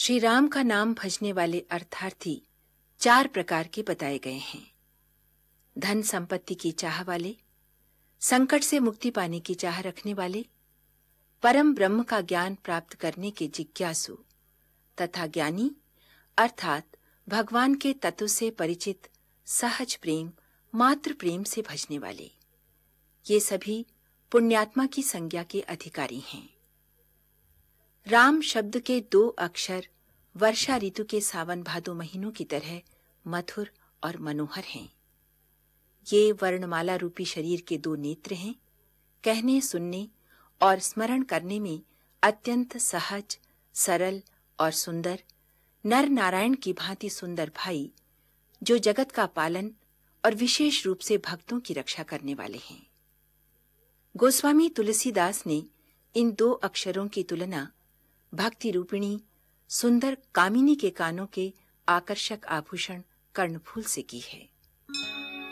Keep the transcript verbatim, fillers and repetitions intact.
श्री राम का नाम भजने वाले अर्थार्थी चार प्रकार के बताए गए हैं। धन संपत्ति की चाह वाले, संकट से मुक्ति पाने की चाह रखने वाले, परम ब्रह्म का ज्ञान प्राप्त करने के जिज्ञासु तथा ज्ञानी अर्थात भगवान के तत्व से परिचित सहज प्रेम मात्र प्रेम से भजने वाले, ये सभी पुण्यात्मा की संज्ञा के अधिकारी हैं। राम शब्द के दो अक्षर वर्षा ऋतु के सावन भादो महीनों की तरह मधुर और मनोहर हैं। ये वर्णमाला रूपी शरीर के दो नेत्र हैं। कहने, सुनने और स्मरण करने में अत्यंत सहज, सरल और सुंदर, नर नारायण की भांति सुंदर भाई, जो जगत का पालन और विशेष रूप से भक्तों की रक्षा करने वाले हैं। गोस्वामी तुलसीदास ने इन दो अक्षरों की तुलना भक्ति रूपिणी सुंदर कामिनी के कानों के आकर्षक आभूषण कर्णफूल से की है।